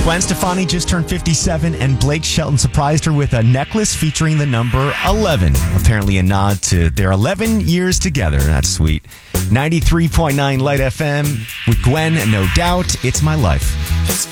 Gwen Stefani just turned 57, and Blake Shelton surprised her with a necklace featuring the number 11. Apparently a nod to their 11 years together. That's sweet. 93.9 Light FM with Gwen, no doubt. It's my life.